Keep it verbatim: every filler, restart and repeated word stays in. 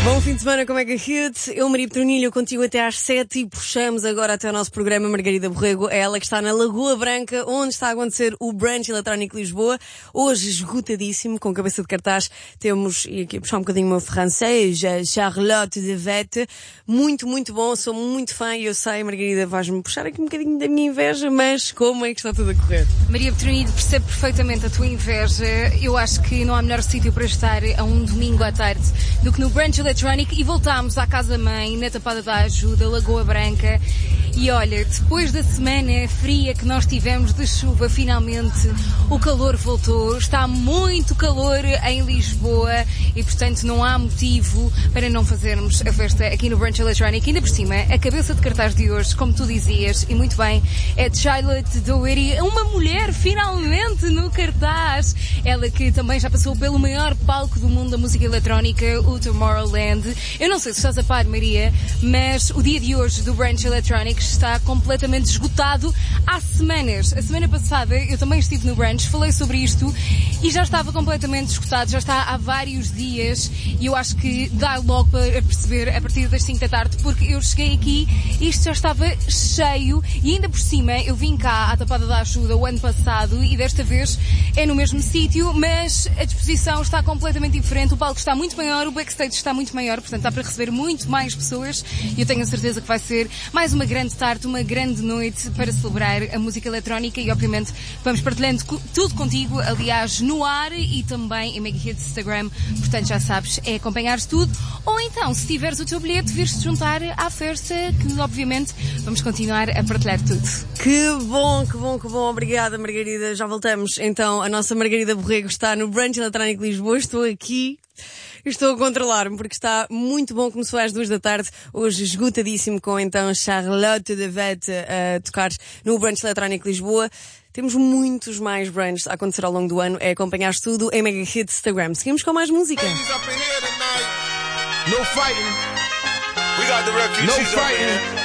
Bom fim de semana com Mega Hit. Eu, Maria Petronilho, contigo até às sete e puxamos agora até o nosso programa Margarida Borrego. É ela que está na Lagoa Branca, onde está a acontecer o Brunch Eletrónico Lisboa. Hoje esgotadíssimo, com cabeça de cartaz. Temos, e aqui puxar um bocadinho o meu francês, a Charlotte de Vette. Muito, muito bom. Sou muito fã e eu sei, Margarida, vais-me puxar aqui um bocadinho da minha inveja, mas como é que está tudo a correr? Maria Petronilho, percebo perfeitamente a tua inveja. Eu acho que não há melhor sítio para estar a um domingo à tarde do que no Brunch Eletrónico. E voltámos à casa-mãe, na Tapada da Ajuda, Lagoa Branca. E olha, depois da semana fria que nós tivemos de chuva, finalmente o calor voltou. Está muito calor em Lisboa e, portanto, não há motivo para não fazermos a festa aqui no Brunch Electronic. Ainda por cima, a cabeça de cartaz de hoje, como tu dizias, e muito bem, é de Charlotte Doherty, uma mulher finalmente no cartaz. Ela que também já passou pelo maior palco do mundo da música eletrónica, o Tomorrowland. Eu não sei se estás a par, Maria, mas o dia de hoje do Brunch Electronic está completamente esgotado há semanas. A semana passada eu também estive no Brunch, falei sobre isto e já estava completamente esgotado, já está há vários dias e eu acho que dá logo para perceber a partir das cinco da tarde, porque eu cheguei aqui e isto já estava cheio e ainda por cima eu vim cá à Tapada da Ajuda o ano passado e desta vez é no mesmo sítio, mas a disposição está completamente diferente, o palco está muito maior, o backstage está muito maior, portanto dá para receber muito mais pessoas e eu tenho a certeza que vai ser mais uma grande tarde, uma grande noite para celebrar a música eletrónica e obviamente vamos partilhando tudo contigo, aliás, no ar e também em Mega Hit Instagram, portanto já sabes, é acompanhares tudo ou então, se tiveres o teu bilhete, vires-te juntar à festa, que obviamente vamos continuar a partilhar tudo. Que bom, que bom, que bom, obrigada Margarida, já voltamos então, a nossa Margarida Borrego está no Brunch Eletrónico Lisboa, estou aqui. Estou a controlar-me porque está muito bom, começou às duas da tarde, hoje esgotadíssimo com então Charlotte de Vette a tocar no Brunch Eletrónico Lisboa. Temos muitos mais brunches a acontecer ao longo do ano, é acompanhar tudo em Mega Hit Instagram. Seguimos com mais música. No fighting. We got the refugees no fighting.